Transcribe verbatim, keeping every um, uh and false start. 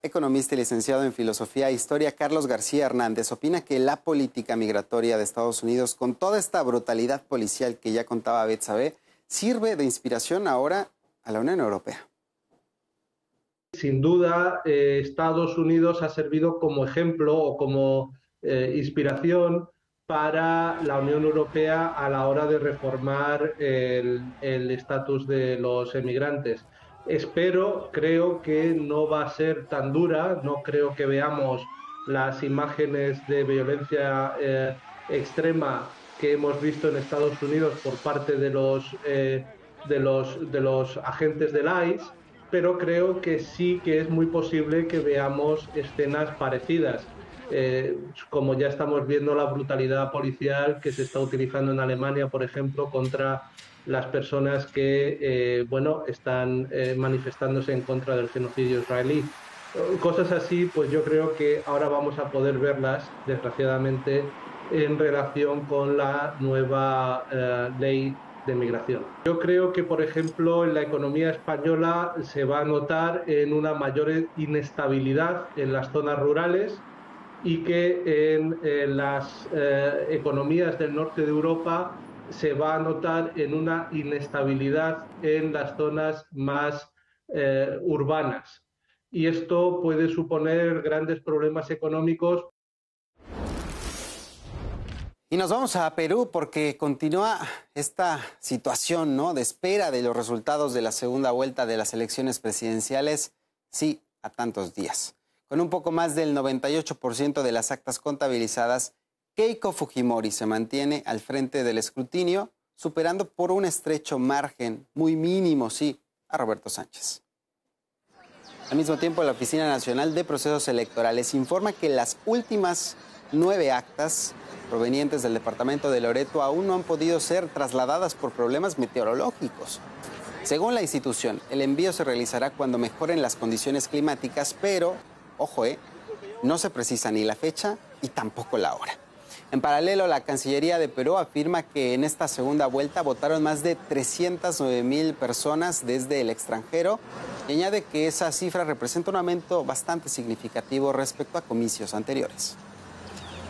Economista y licenciado en Filosofía e Historia, Carlos García Hernández, opina que la política migratoria de Estados Unidos, con toda esta brutalidad policial que ya contaba Betsabe, sirve de inspiración ahora a la Unión Europea. Sin duda, eh, Estados Unidos ha servido como ejemplo o como eh, inspiración para la Unión Europea a la hora de reformar el estatus de los emigrantes. Espero, creo que no va a ser tan dura, no creo que veamos las imágenes de violencia eh, extrema que hemos visto en Estados Unidos por parte de los, eh, de los, de los agentes del I C E, pero creo que sí que es muy posible que veamos escenas parecidas. Eh, como ya estamos viendo la brutalidad policial que se está utilizando en Alemania, por ejemplo, contra las personas que eh, bueno, están eh, manifestándose en contra del genocidio israelí. Cosas así, pues yo creo que ahora vamos a poder verlas, desgraciadamente, en relación con la nueva eh, ley de migración. Yo creo que, por ejemplo, en la economía española se va a notar en una mayor inestabilidad en las zonas rurales y que en, en las eh, economías del norte de Europa se va a notar en una inestabilidad en las zonas más eh, urbanas. Y esto puede suponer grandes problemas económicos. Y nos vamos a Perú porque continúa esta situación, ¿no?, de espera de los resultados de la segunda vuelta de las elecciones presidenciales, sí, a tantos días. Con un poco más del noventa y ocho por ciento de las actas contabilizadas, Keiko Fujimori se mantiene al frente del escrutinio, superando por un estrecho margen, muy mínimo, sí, a Roberto Sánchez. Al mismo tiempo, la Oficina Nacional de Procesos Electorales informa que las últimas nueve actas provenientes del departamento de Loreto aún no han podido ser trasladadas por problemas meteorológicos. Según la institución, el envío se realizará cuando mejoren las condiciones climáticas, pero, ojo, eh, no se precisa ni la fecha y tampoco la hora. En paralelo, la Cancillería de Perú afirma que en esta segunda vuelta votaron más de trescientas nueve mil personas desde el extranjero y añade que esa cifra representa un aumento bastante significativo respecto a comicios anteriores.